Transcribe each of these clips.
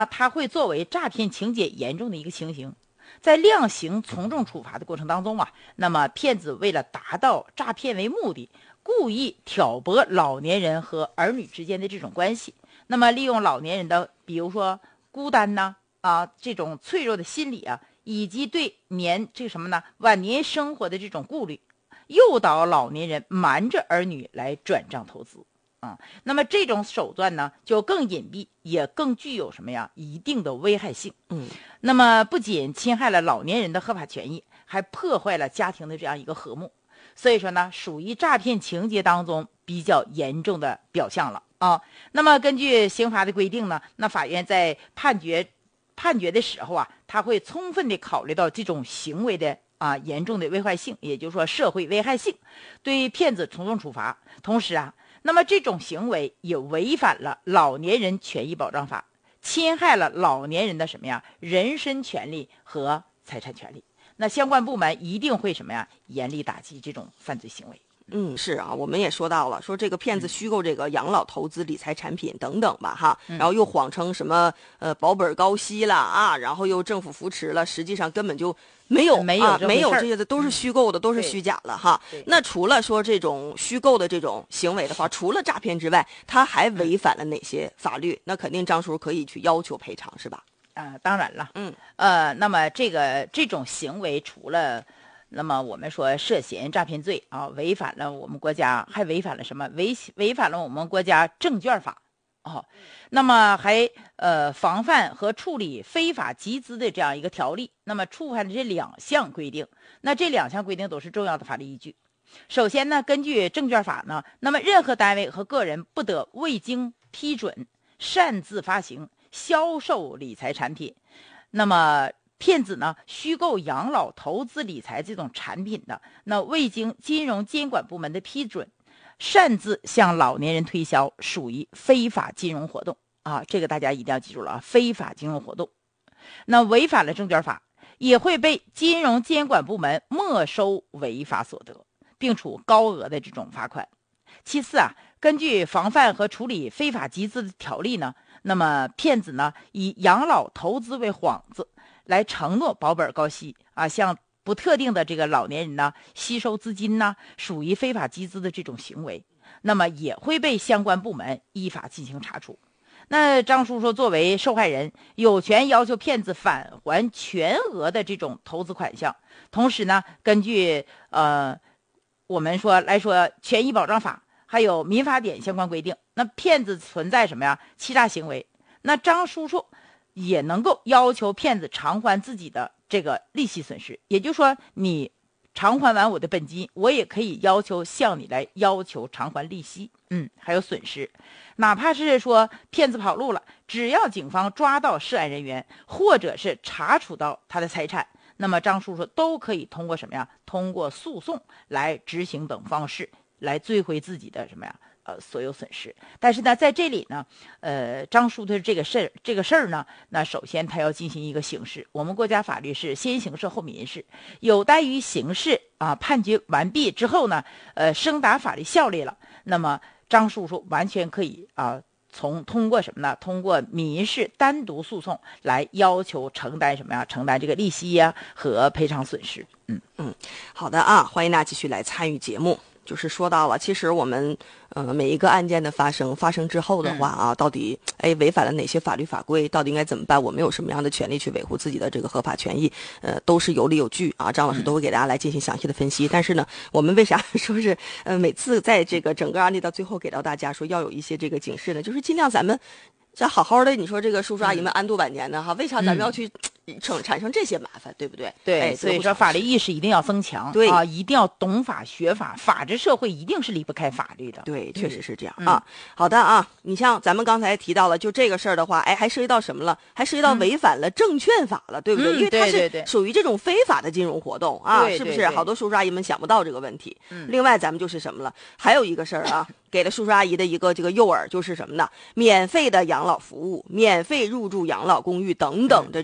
它会作为诈骗情节严重的一个情形。在量刑从重处罚的过程当中那么骗子为了达到诈骗为目的，故意挑拨老年人和儿女之间的这种关系，那么利用老年人的比如说孤单这种脆弱的心理以及对晚年生活的这种顾虑，诱导老年人瞒着儿女来转账投资那么这种手段呢就更隐蔽，也更具有一定的危害性。那么不仅侵害了老年人的合法权益，还破坏了家庭的这样一个和睦，所以说呢属于诈骗情节当中比较严重的表象了那么根据刑法的规定呢，那法院在判决的时候他会充分的考虑到这种行为的严重的危害性，也就是说社会危害性，对骗子从重处罚。同时那么这种行为也违反了老年人权益保障法，侵害了老年人的人身权利和财产权利。那相关部门一定会严厉打击这种犯罪行为。 是啊，我们也说到了，说这个骗子虚构这个养老投资理财产品等等吧然后又谎称什么保本高息了然后又政府扶持了，实际上根本就没有这些的，都是虚构的，都是虚假的那除了说这种虚构的这种行为的话，除了诈骗之外，他还违反了哪些法律？那肯定张叔可以去要求赔偿是吧？ 当然了那么这种行为除了那么我们说涉嫌诈骗罪违反了我们国家，还违反了什么？违反了我们国家证券法那么还防范和处理非法集资的这样一个条例。那么触犯了这2项规定，那这2项规定都是重要的法律依据。首先呢，根据证券法呢，那么任何单位和个人不得未经批准擅自发行、销售理财产品。那么骗子呢虚构养老投资理财这种产品的，那未经金融监管部门的批准擅自向老年人推销，属于非法金融活动这个大家一定要记住了非法金融活动。那违反了证券法，也会被金融监管部门没收违法所得，并处高额的这种罚款。其次根据防范和处理非法集资的条例呢，那么骗子呢以养老投资为幌子，来承诺保本高息向不特定的这个老年人呢吸收资金属于非法集资的这种行为，那么也会被相关部门依法进行查处。那张叔说，作为受害人，有权要求骗子返还全额的这种投资款项。同时呢，根据我们来说权益保障法还有民法典相关规定，那骗子存在欺诈行为，那张叔叔也能够要求骗子偿还自己的这个利息损失。也就是说，你偿还完我的本金，我也可以向你来要求偿还利息还有损失。哪怕是说骗子跑路了，只要警方抓到涉案人员，或者是查处到他的财产，那么张叔叔都可以通过通过诉讼来执行等方式来追回自己的所有损失。但是呢，在这里呢，张叔的这个事儿呢，那首先他要进行一个刑事，我们国家法律是先刑事后民事，有待于刑事判决完毕之后呢，升达法律效力了，那么张叔叔完全可以通过通过民事单独诉讼来要求承担承担这个利息和赔偿损失。 好的欢迎大家继续来参与节目。就是说到了，其实我们每一个案件的发生之后的话到底违反了哪些法律法规，到底应该怎么办，我们有什么样的权利去维护自己的这个合法权益，都是有理有据张老师都会给大家来进行详细的分析。但是呢，我们为啥说是每次在这个整个案例到最后给到大家说要有一些这个警示呢？就是尽量咱们这好好的，你说这个叔叔阿姨们安度晚年的为啥咱们要去产生这些麻烦，对不对？ 对，所以说法律意识一定要增强， 对一定要懂法学法，法治社会一定是离不开法律的。 对，确实是这样好的你像咱们刚才提到了，就这个事儿的话，还涉及到什么了？还涉及到违反了证券法了，对不对？因为它是属于这种非法的金融活动是不是？好多叔叔阿姨们想不到这个问题。另外咱们就是什么了？还有一个事儿给了叔叔阿姨的一个这个诱饵，就是什么呢？免费的养老服务，免费入住养老公寓等等的这种虚假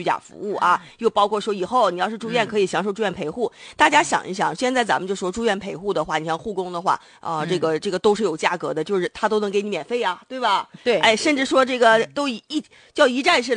假服务啊，又包括说以后你要是住院可以享受住院陪护。大家想一想，现在咱们就说住院陪护的话，你像护工的话这个都是有价格的，就是他都能给你免费啊，对吧？ 对， 哎，甚至说这个都叫一站式